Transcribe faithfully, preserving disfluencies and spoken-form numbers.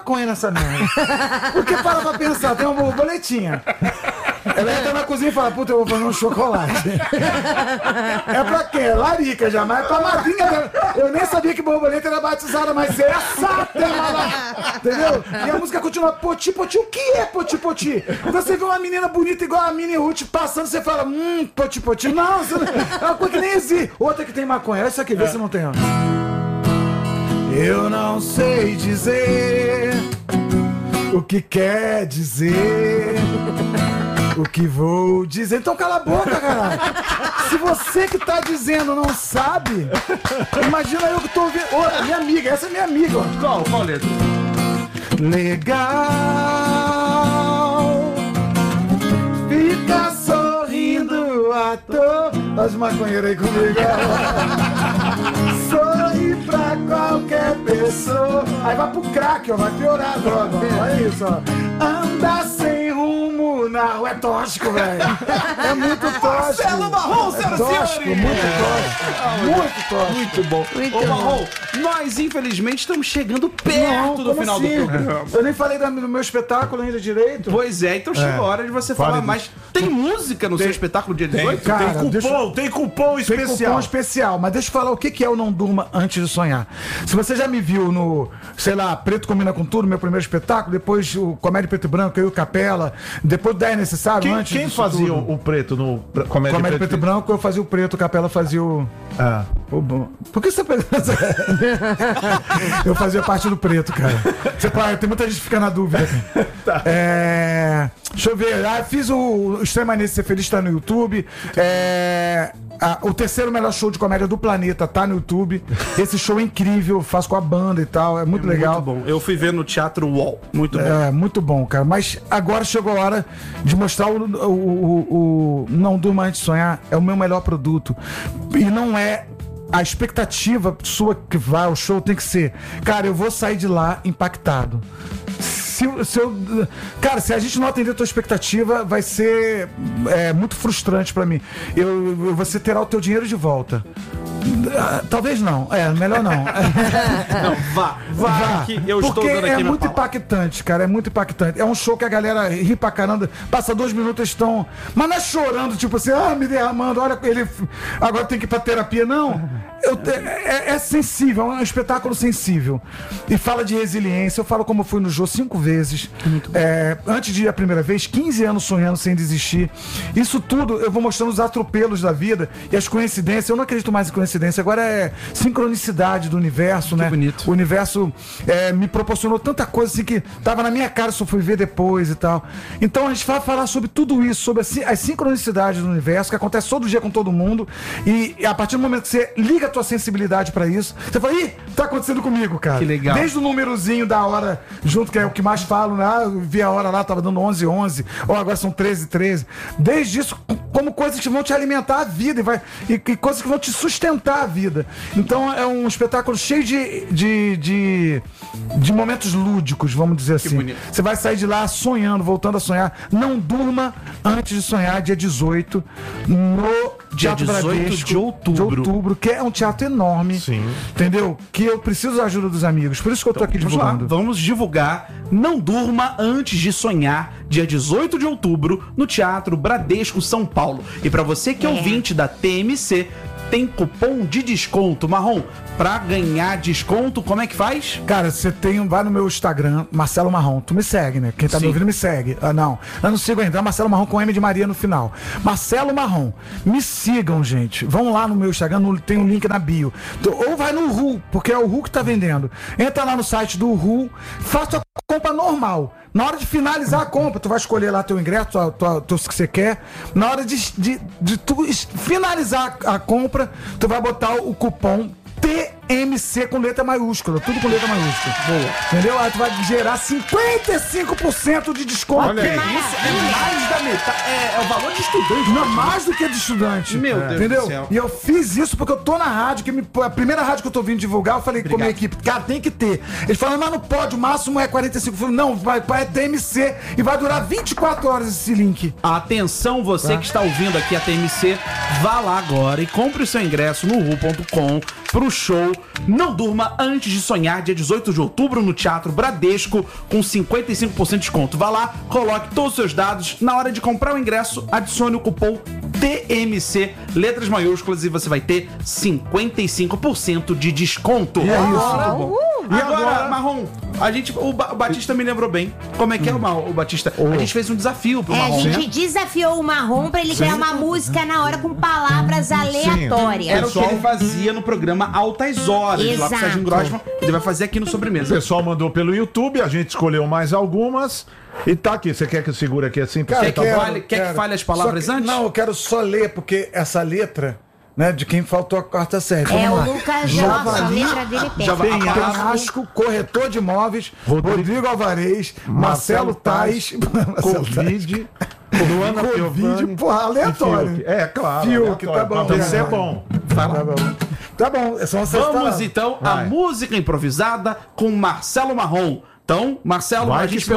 maconha nessa merda. Porque para pra pensar, tem uma borboletinha. Ela entra na cozinha e fala, puta, eu vou fazer um chocolate. É pra quê? Larica já, mas é pra madrinha dela. Eu nem sabia que borboleta era batizada, mas essa tem uma lá. Entendeu? E a música continua, poti, poti, o que é poti, poti? Você vê uma menina bonita igual a Minnie Ruth passando, você fala, hum, poti, poti. Não, você não... é uma coisa que nem existe. Outra que tem maconha, essa aqui, vê se não tem. Ó. Eu não sei dizer o que quer dizer, o que vou dizer. Então cala a boca, caralho. Se você que tá dizendo não sabe, imagina eu que tô ouvindo. Ô, minha amiga, essa é minha amiga. Ó. Qual? Qual letra? Legal. Fica sorrindo à toa. As maconheiras aí comigo. Sorri pra qualquer pessoa. Aí vai pro crack, ó, vai piorar a droga. Ó. Olha isso, ó. Anda sem rumo na rua. É tóxico, velho. É muito tóxico. Marcelo Marrom, é tóxico, muito tóxico. Muito tóxico. Muito bom. Muito Ô, bom. Marrom, nós infelizmente estamos chegando perto Não, do como final assim? do programa. Eu nem falei do meu espetáculo ainda direito. Pois é, então chegou É. a hora de você Fale falar do- mais. Tem música no seu espetáculo dia dezoito? Cara, tem cupom, deixa- tem cupom Tem especial. cupom especial, mas deixa eu falar o que que é o Não Durma Antes de Sonhar. Se você já me viu no, sei lá, Preto Combina com Tudo, meu primeiro espetáculo, depois o Comédia Preto e Branco, eu e o Capela, depois do dez Necessário, Quem, antes quem disso fazia tudo. o, o preto no pre- Comédia, Comédia Preto e Preto? Branco, eu fazia o preto, o Capela fazia o... Ah. o bom. Por que você pensa? Eu fazia parte do preto, cara. Você pode, tem muita gente que fica na dúvida. Tá. É, deixa eu ver. Ah, fiz o Extrema Maneira de Ser Feliz, tá no YouTube. É, ah, o terceiro melhor show de comédia do planeta tá no YouTube. Esse show é incrível, faço com a banda e tal, é muito legal. Muito bom. Eu fui ver no Teatro Wall. Muito bom. É, muito bom, cara. Mas agora chegou a hora de mostrar o, o, o, o Não Durma Antes de Sonhar. É o meu melhor produto. E não é a expectativa sua que vai ao show, tem que ser, cara, eu vou sair de lá impactado. Se, se eu, cara, se a gente não atender a tua expectativa, vai ser é, muito frustrante pra mim. Eu, eu, você terá o teu dinheiro de volta. Ah, talvez não. É, melhor não. Não, vá, vá, Vá, que eu estou porque dando aqui é minha muito palavra. impactante, cara, é muito impactante. É um show que a galera ri pra caramba, passa dois minutos, eles estão, mas não é chorando, tipo assim, ah, me derramando, olha, ele agora tem que ir pra terapia, não. Eu te- é, é sensível, é um espetáculo sensível. E fala de resiliência, eu falo como eu fui no Jô cinco vezes. É, antes de ir a primeira vez, quinze anos sonhando sem desistir. Isso tudo eu vou mostrando os atropelos da vida e as coincidências. Eu não acredito mais em coincidência, agora é sincronicidade do universo, né? bonito. O universo é, me proporcionou tanta coisa assim que tava na minha cara, só fui ver depois e tal. Então a gente vai falar sobre tudo isso, sobre as, as sincronicidades do universo, que acontece todo dia com todo mundo. E, e a partir do momento que você liga a tua sensibilidade pra isso, você fala, ih, tá acontecendo comigo, cara. Que legal. Desde o númerozinho da hora, junto, que é o que mais falo, né? Ah, eu vi a hora lá, tava dando onze onze, ou agora são treze treze. Desde isso, como coisas que vão te alimentar a vida e, vai, e, e coisas que vão te sustentar a vida. Então é um espetáculo cheio de, de, de, de momentos lúdicos, vamos dizer assim. bonito. Você vai sair de lá sonhando, voltando a sonhar. Não durma antes de sonhar, dia dezoito, no Dia Teatro dezoito Bradesco, de outubro. de outubro, que é um teatro enorme. Sim. Entendeu? Que eu preciso da ajuda dos amigos. Por isso que eu tô aqui Vamos lá, divulgando. vamos divulgar Não Durma Antes de Sonhar, dia dezoito de outubro, no Teatro Bradesco, São Paulo. E pra você que é ouvinte da T M C, tem cupom de desconto. Marrom, pra ganhar desconto, como é que faz? Cara, você tem, vai no meu Instagram, Marcelo Marrom. Tu me segue, né? Quem tá Sim. me ouvindo me segue. Ah, não. Eu não sigo ainda. É Marcelo Marrom com M de Maria no final. Marcelo Marrom. Me sigam, gente. Vão lá no meu Instagram, no- tem um link na bio. Tu- Ou vai no Ru, porque é o Ru que tá vendendo. Entra lá no site do Ru, faça a compra normal. Na hora de finalizar a compra, tu vai escolher lá teu ingresso, tua, tua, tua, o que você quer. Na hora de, de, de tu es- finalizar a compra, tu vai botar o cupom T M C com letra maiúscula, tudo com letra maiúscula. Boa. Entendeu? Aí tu vai gerar cinquenta e cinco por cento de desconto. Olha aí. Isso é mais da metade. É, é o valor de estudante. Não, mais do que de estudante. Meu Deus Entendeu? do céu. E eu fiz isso porque eu tô na rádio, que me- a primeira rádio que eu tô vindo divulgar, eu falei com a minha equipe, cara, tem que ter. Eles falaram, mas não pode, o máximo é quarenta e cinco. Eu falei, não, vai, vai é T M C e vai durar vinte e quatro horas esse link. Atenção, você que está ouvindo aqui a T M C, vá lá agora e compre o seu ingresso no ru ponto com pro show Não Durma Antes de Sonhar, dia dezoito de outubro, no Teatro Bradesco, com cinquenta e cinco por cento de desconto. Vá lá, coloque todos os seus dados. Na hora de comprar o ingresso, adicione o cupom T M C, letras maiúsculas, e você vai ter cinquenta e cinco por cento de desconto. E é isso. Muito bom. E E agora, agora- Marrom, a gente, o, Ba- o Batista me lembrou bem. Como é que é o, Marrom, o Batista? A gente fez um desafio pro É, a Marrom. gente desafiou o Marrom pra ele criar uma música na hora com palavras aleatórias. Era o que ele fazia no programa Altas Horas, lá com o Exato. Serginho Grossman. Ele vai fazer aqui no O Sobremesa. pessoal mandou pelo YouTube, a gente escolheu mais algumas. E tá aqui. Você quer que eu segure aqui assim? pra Cara, você Quer que tá bom? fale- quer que fale as palavras Só que- antes? Não, eu quero só ler, porque essa letra, né, de quem faltou a quarta série. É, Vamos o lá. Lucas, Javali, nossa, a letra dele é péssima. Javali. Penhasco, corretor de imóveis, Rodrigo- Rodrigo Alvarez, Marcelo Tais, Marcelo Tais, Covid, Luana Covid, Piovani porra, e aleatório. Fiuk. É, claro. Fiuk, tá aleatório. bom. Tem que ser bom. Tá bom. Tá bom, são essas Vamos palavras. então à Vai. música improvisada com Marcelo Marrom. Então, Marcelo, Vai a que gente você